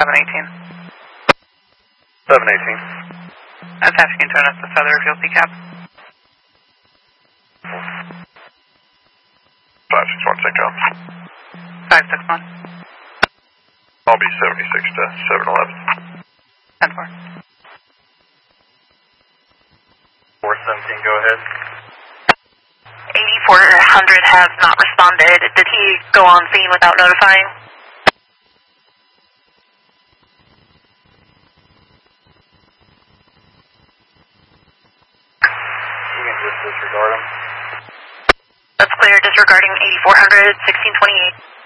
718. 718. Attach, you can turn us to Feather if you'll see cap. 561, take John. 561. I'll be 76 to 711. 10-4. 417, go ahead. 8400 has not responded. Did he go on scene without notifying? You can just disregard him. That's clear, disregarding 8400, 1628.